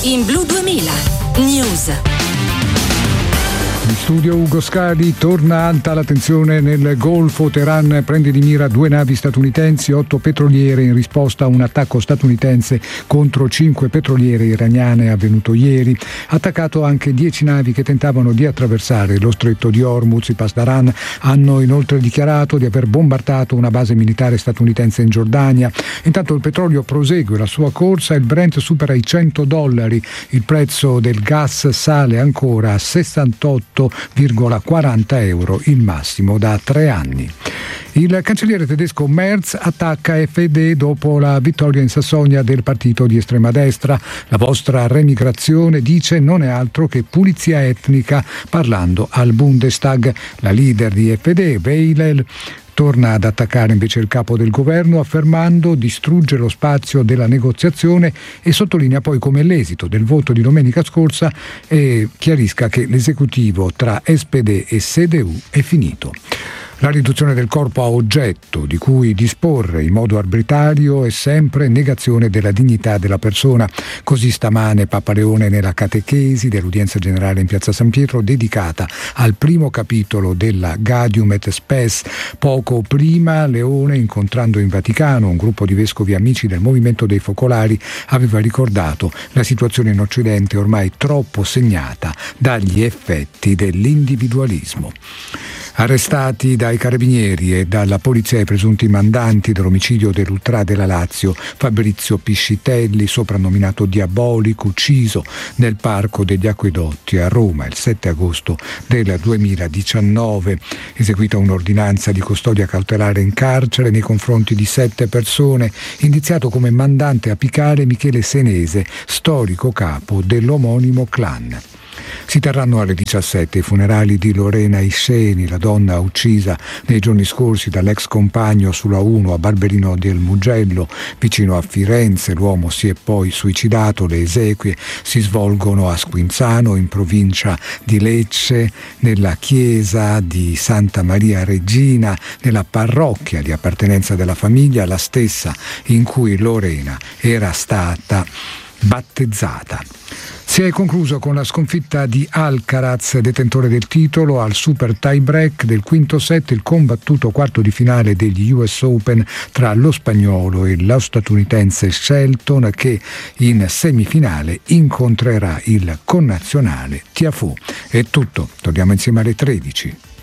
in Blu 2000 News. In studio Ugo Scali. Torna alta la tensione nel Golfo. Teheran prende di mira 2 navi statunitensi, 8 petroliere in risposta a un attacco statunitense contro 5 petroliere iraniane avvenuto ieri. Attaccato anche 10 navi che tentavano di attraversare lo stretto di Hormuz. I Pasdaran hanno inoltre dichiarato di aver bombardato una base militare statunitense in Giordania. Intanto il petrolio prosegue la sua corsa, il Brent supera i $100, il prezzo del gas sale ancora a 68,40 euro, il massimo da 3 anni. Il cancelliere tedesco Merz attacca FD dopo la vittoria in Sassonia del partito di estrema destra. La vostra remigrazione, dice, non è altro che pulizia etnica, parlando al Bundestag. La leader di FD, Weidel, torna ad attaccare invece il capo del governo, affermando distrugge lo spazio della negoziazione, e sottolinea poi come l'esito del voto di domenica scorsa chiarisca che l'esecutivo tra SPD e CDU è finito. La riduzione del corpo a oggetto di cui disporre in modo arbitrario è sempre negazione della dignità della persona. Così stamane Papa Leone nella catechesi dell'udienza generale in Piazza San Pietro dedicata al primo capitolo della Gaudium et Spes. Poco prima Leone, incontrando in Vaticano un gruppo di vescovi amici del movimento dei focolari, aveva ricordato la situazione in Occidente ormai troppo segnata dagli effetti dell'individualismo. Arrestati dai carabinieri e dalla polizia i presunti mandanti dell'omicidio dell'Ultrà della Lazio Fabrizio Piscitelli, soprannominato Diabolico, ucciso nel Parco degli Acquedotti a Roma il 7 agosto del 2019. Eseguita un'ordinanza di custodia cautelare in carcere nei confronti di 7 persone. Indiziato come mandante apicale Michele Senese, storico capo dell'omonimo clan. Si terranno alle 17 i funerali di Lorena Isceni, la donna uccisa nei giorni scorsi dall'ex compagno sulla 1 a Barberino del Mugello, vicino a Firenze. L'uomo si è poi suicidato. Le esequie si svolgono a Squinzano, in provincia di Lecce, nella chiesa di Santa Maria Regina, nella parrocchia di appartenenza della famiglia, la stessa in cui Lorena era stata battezzata. Si è concluso con la sconfitta di Alcaraz, detentore del titolo, al super tie break del quinto set, il combattuto quarto di finale degli US Open tra lo spagnolo e lo statunitense Shelton, che in semifinale incontrerà il connazionale Tiafoe. È tutto, torniamo insieme alle 13.